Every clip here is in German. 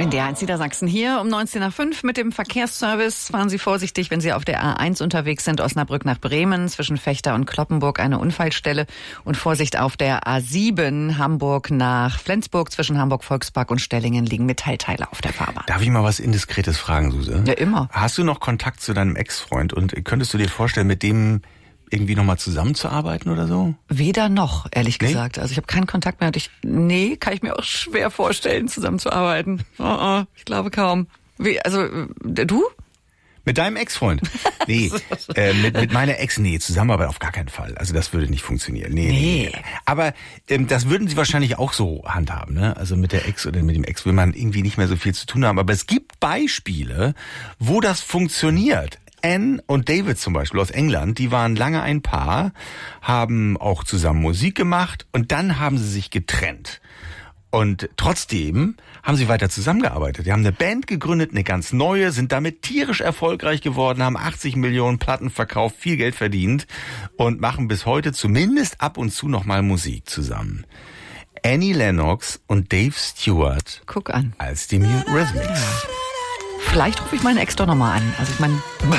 NDR 1 Niedersachsen hier um 19:05 mit dem Verkehrsservice. Fahren Sie vorsichtig, wenn Sie auf der A1 unterwegs sind, Osnabrück nach Bremen, zwischen Vechta und Cloppenburg eine Unfallstelle. Und Vorsicht auf der A7, Hamburg nach Flensburg, zwischen Hamburg-Volkspark und Stellingen liegen Metallteile auf der Fahrbahn. Darf ich mal was Indiskretes fragen, Suse? Ja, immer. Hast du noch Kontakt zu deinem Ex-Freund und könntest du dir vorstellen, mit dem irgendwie nochmal zusammenzuarbeiten oder so? Weder noch, ehrlich gesagt. Also ich habe keinen Kontakt mehr und kann ich mir auch schwer vorstellen, zusammenzuarbeiten. Ich glaube kaum. Du? Mit deinem Ex-Freund? Nee, mit meiner Ex, Zusammenarbeit auf gar keinen Fall. Also das würde nicht funktionieren. Nee. Aber das würden sie wahrscheinlich auch so handhaben, ne? Also mit der Ex oder mit dem Ex will man irgendwie nicht mehr so viel zu tun haben. Aber es gibt Beispiele, wo das funktioniert. Anne und David zum Beispiel aus England, die waren lange ein Paar, haben auch zusammen Musik gemacht und dann haben sie sich getrennt. Und trotzdem haben sie weiter zusammengearbeitet. Die haben eine Band gegründet, eine ganz neue, sind damit tierisch erfolgreich geworden, haben 80 Millionen Platten verkauft, viel Geld verdient und machen bis heute zumindest ab und zu nochmal Musik zusammen. Annie Lennox und Dave Stewart. Guck an. Als die Eurythmics. Ja. Vielleicht rufe ich meinen Ex doch nochmal an. Also ich meine...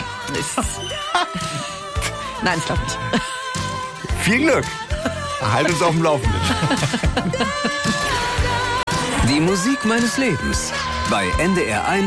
Nein, ich glaube nicht. Viel Glück. Halt uns auf dem Laufenden. Die Musik meines Lebens bei NDR 1.